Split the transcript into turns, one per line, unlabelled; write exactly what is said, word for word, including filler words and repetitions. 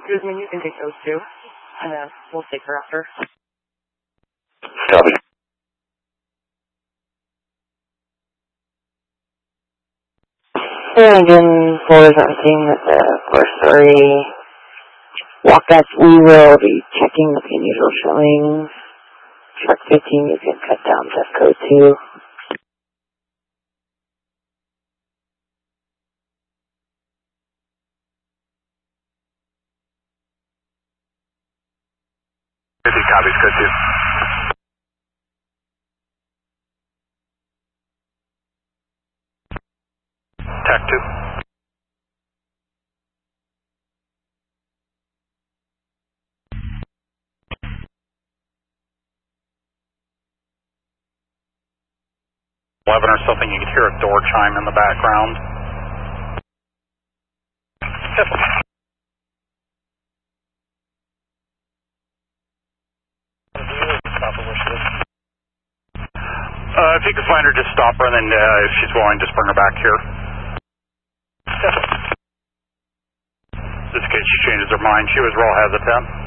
Guzman, you can take those two, and then we'll take her after.
Copy.
Engine four seventeen at the four-story walk-up. We will be checking the unusual showings. Truck fifteen, you can cut down to code two.
fifty copies, code two. Tac two. eleven or something, you could hear a door chime in the background. Yep. Uh, if you can find her, just stop her, and then uh, if she's willing, just bring her back here. Yep. Just in case she changes her mind, she was real hesitant.